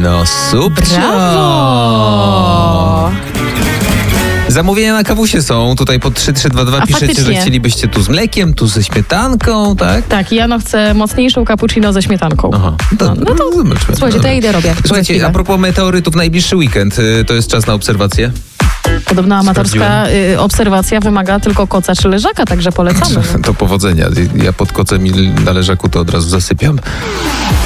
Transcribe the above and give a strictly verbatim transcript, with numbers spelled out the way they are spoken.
No super. Brawo! Zamówienia na kawusie są. Tutaj pod trzy trzy dwa dwa A piszecie, faktycznie. że chcielibyście tu z mlekiem, tu ze śmietanką, tak? Tak, Jano chce mocniejszą cappuccino ze śmietanką. Aha. To, No, no to zobaczmy. słuchajcie, to ja idę robię. Słuchajcie, a propos meteorytów, najbliższy weekend y, to jest czas na obserwację. Podobna amatorska y, obserwacja wymaga tylko koca czy leżaka, także polecamy. To powodzenia. Ja pod kocem i na leżaku to od razu zasypiam.